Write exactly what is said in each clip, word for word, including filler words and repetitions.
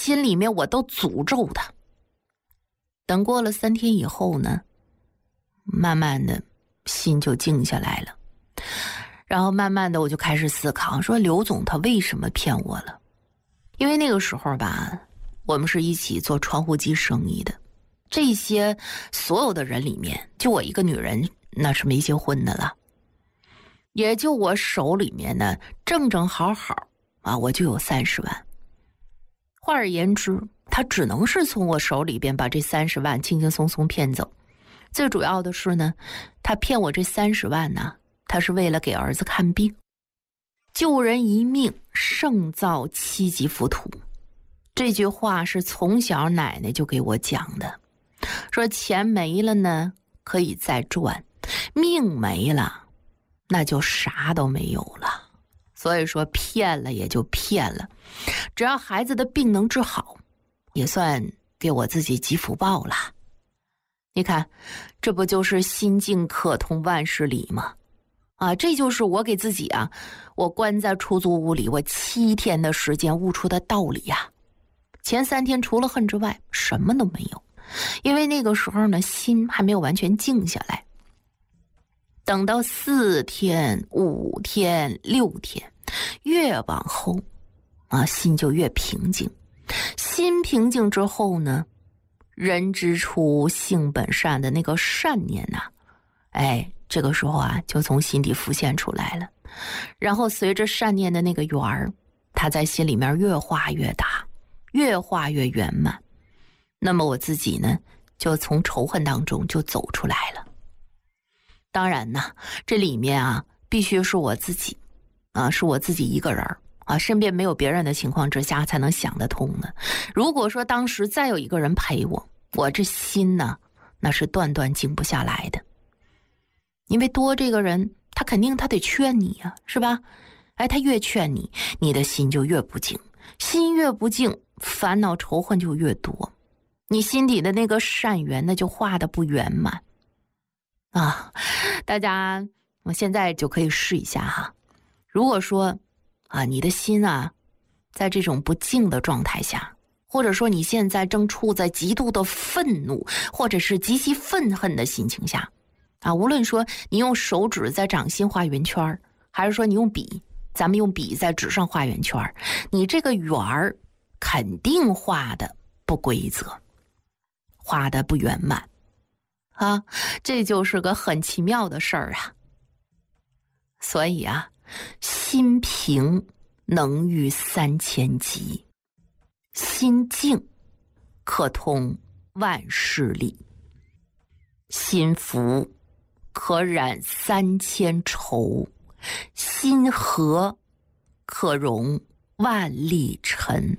心里面我都诅咒他。等过了三天以后呢，慢慢的心就静下来了，然后慢慢的我就开始思考，说刘总他为什么骗我了？因为那个时候吧，我们是一起做窗户机生意的，这些所有的人里面，就我一个女人那是没结婚的了，也就我手里面呢正正好好啊，我就有三十万。换而言之，他只能是从我手里边把这三十万轻轻松松骗走。最主要的是呢，他骗我这三十万呢，他是为了给儿子看病。救人一命胜造七级浮屠，这句话是从小奶奶就给我讲的，说钱没了呢可以再赚，命没了那就啥都没有了。所以说骗了也就骗了，只要孩子的病能治好，也算给我自己积福报了。你看，这不就是心静可通万事理吗？啊，这就是我给自己啊，我关在出租屋里我七天的时间悟出的道理呀、啊。前三天除了恨之外什么都没有，因为那个时候呢心还没有完全静下来。等到四天、五天、六天，越往后啊，心就越平静。心平静之后呢，人之初性本善的那个善念呐、啊，哎，这个时候啊，就从心底浮现出来了。然后随着善念的那个圆儿，它在心里面越画越大，越画越圆满。那么我自己呢，就从仇恨当中就走出来了。当然呢，这里面啊，必须是我自己啊，是我自己一个人啊，身边没有别人的情况之下才能想得通的。如果说当时再有一个人陪我，我这心呢，那是断断静不下来的。因为多这个人，他肯定他得劝你呀、啊，是吧？哎，他越劝你，你的心就越不静，心越不静，烦恼仇恨就越多，你心底的那个善缘那就画得不圆满啊！大家，我现在就可以试一下哈。如果说啊，你的心啊，在这种不静的状态下，或者说你现在正处在极度的愤怒，或者是极其愤恨的心情下啊，无论说你用手指在掌心画圆圈，还是说你用笔，咱们用笔在纸上画圆圈，你这个圆儿肯定画的不规则，画的不圆满啊，这就是个很奇妙的事儿啊。所以啊，心平能御三千疾，心静可通万事理，心服可染三千愁，心和可容万里尘。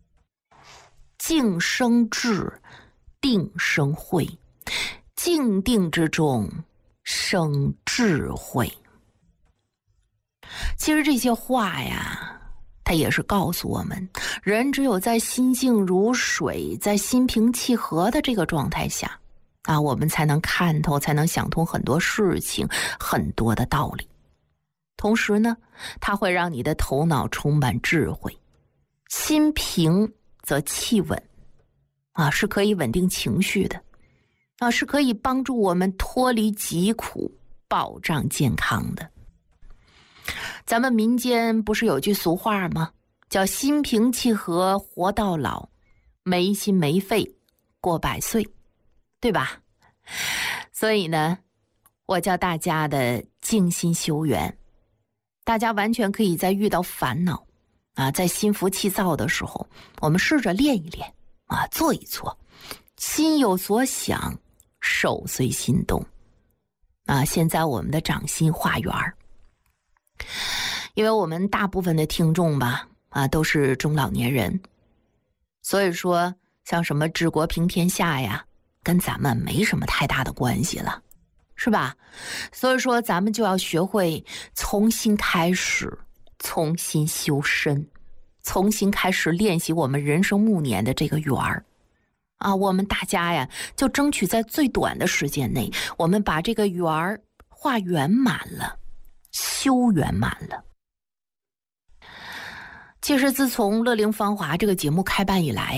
静生智，定生慧，静定之中生智慧。其实这些话呀，它也是告诉我们，人只有在心静如水，在心平气和的这个状态下啊，我们才能看透，才能想通很多事情，很多的道理。同时呢，它会让你的头脑充满智慧。心平则气稳啊，是可以稳定情绪的啊，是可以帮助我们脱离疾苦，保障健康的。咱们民间不是有句俗话吗？叫心平气和活到老，没心没肺过百岁，对吧？所以呢，我叫大家的静心修缘，大家完全可以在遇到烦恼啊，在心浮气躁的时候，我们试着练一练啊，做一做，心有所想，手随心动啊。现在我们的掌心画圆儿，因为我们大部分的听众吧啊都是中老年人，所以说像什么治国平天下呀，跟咱们没什么太大的关系了，是吧？所以说咱们就要学会从新开始，重新修身，重新开始练习我们人生暮年的这个圆儿啊。我们大家呀，就争取在最短的时间内，我们把这个圆儿画圆满了，修圆满了。其实自从乐龄芳华这个节目开办以来